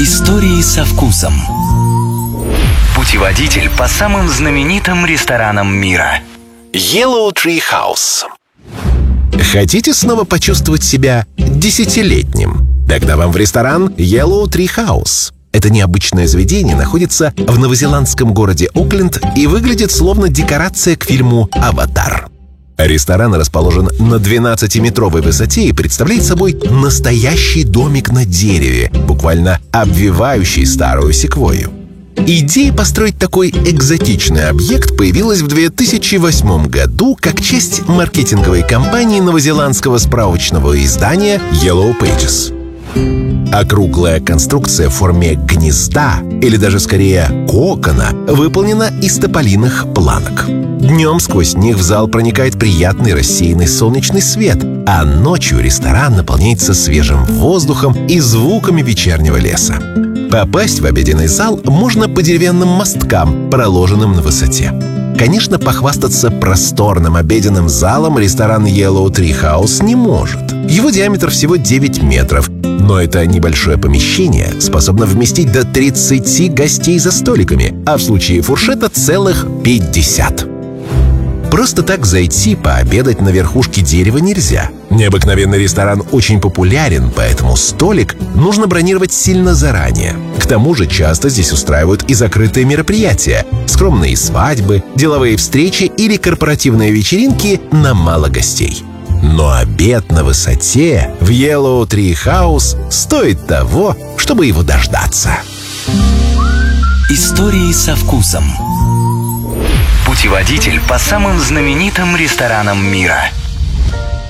Истории со вкусом. Путеводитель по самым знаменитым ресторанам мира. Yellow Tree House. Хотите снова почувствовать себя десятилетним? Тогда вам в ресторан Yellow Tree House. Это необычное заведение находится в новозеландском городе Окленд и выглядит словно декорация к фильму «Аватар». Ресторан расположен на 12-метровой высоте и представляет собой настоящий домик на дереве, буквально обвивающий старую секвойю. Идея построить такой экзотичный объект появилась в 2008 году как часть маркетинговой кампании новозеландского справочного издания Yellow Pages. Округлая конструкция в форме гнезда, или даже скорее кокона, выполнена из тополиных планок. Днем сквозь них в зал проникает приятный рассеянный солнечный свет, а ночью ресторан наполняется свежим воздухом и звуками вечернего леса. Попасть в обеденный зал можно по деревянным мосткам, проложенным на высоте. Конечно, похвастаться просторным обеденным залом ресторан Yellow Tree House не может. Его диаметр всего 9 метров, но это небольшое помещение способно вместить до 30 гостей за столиками, а в случае фуршета целых 50. Просто так зайти пообедать на верхушке дерева нельзя. Необыкновенный ресторан очень популярен, поэтому столик нужно бронировать сильно заранее. К тому же часто здесь устраивают и закрытые мероприятия, скромные свадьбы, деловые встречи или корпоративные вечеринки на мало гостей. Но обед на высоте в Yellow Tree House стоит того, чтобы его дождаться. Истории со вкусом. Путеводитель по самым знаменитым ресторанам мира.